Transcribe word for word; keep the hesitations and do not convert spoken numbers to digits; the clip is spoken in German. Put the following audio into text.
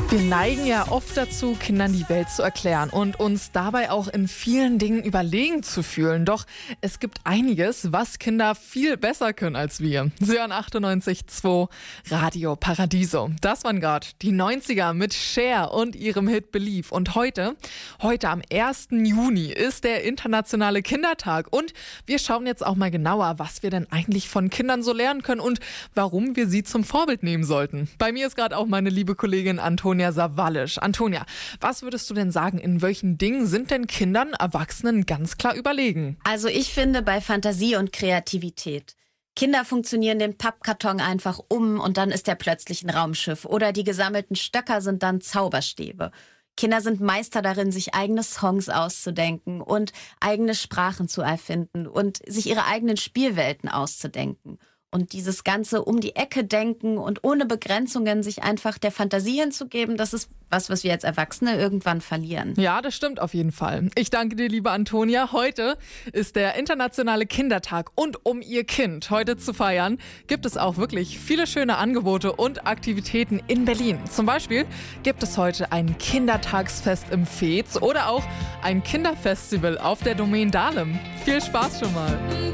Wir neigen ja oft dazu, Kindern die Welt zu erklären und uns dabei auch in vielen Dingen überlegen zu fühlen. Doch es gibt einiges, was Kinder viel besser können als wir. Sie hören achtundneunzig Komma zwei Radio Paradiso. Das waren gerade die neunziger mit Cher und ihrem Hit Believe. Und heute, heute am ersten Juni ist der internationale Kindertag. Und wir schauen jetzt auch mal genauer, was wir denn eigentlich von Kindern so lernen können und warum wir sie zum Vorbild nehmen sollten. Bei mir ist gerade auch meine liebe Kollegin Antonia Sawallisch. Antonia, was würdest du denn sagen, in welchen Dingen sind denn Kindern, Erwachsenen ganz klar überlegen? Also ich finde bei Fantasie und Kreativität. Kinder funktionieren den Pappkarton einfach um und dann ist er plötzlich ein Raumschiff. Oder die gesammelten Stöcker sind dann Zauberstäbe. Kinder sind Meister darin, sich eigene Songs auszudenken und eigene Sprachen zu erfinden und sich ihre eigenen Spielwelten auszudenken. Und dieses ganze um die Ecke denken und ohne Begrenzungen sich einfach der Fantasie hinzugeben, das ist was, was wir als Erwachsene irgendwann verlieren. Ja, das stimmt auf jeden Fall. Ich danke dir, liebe Antonia. Heute ist der internationale Kindertag und um ihr Kind heute zu feiern, gibt es auch wirklich viele schöne Angebote und Aktivitäten in Berlin. Zum Beispiel gibt es heute ein Kindertagsfest im Veets oder auch ein Kinderfestival auf der Domain Dahlem. Viel Spaß schon mal.